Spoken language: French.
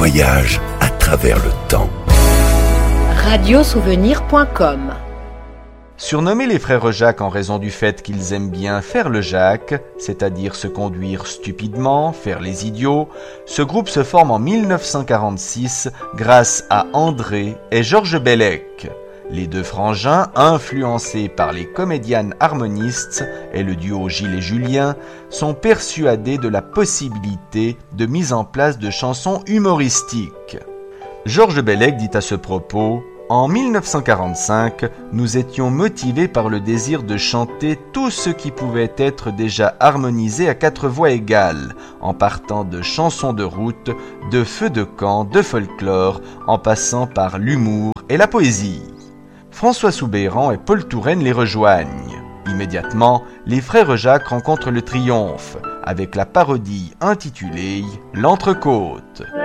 voyage à travers le temps. Radiosouvenir.com. Surnommés les frères Jacques en raison du fait qu'ils aiment bien faire le Jacques, c'est-à-dire se conduire stupidement, faire les idiots, ce groupe se forme en 1946 grâce à André et Georges Bellec. Les deux frangins, influencés par les comédiennes harmonistes et le duo Gilles et Julien, sont persuadés de la possibilité de mise en place de chansons humoristiques. Georges Bellec dit à ce propos: « En 1945, nous étions motivés par le désir de chanter tout ce qui pouvait être déjà harmonisé à 4 voix égales, en partant de chansons de route, de feux de camp, de folklore, en passant par l'humour et la poésie. » François Soubeyran et Paul Touraine les rejoignent. Immédiatement, les frères Jacques rencontrent le triomphe, avec la parodie intitulée « L'Entrecôte ».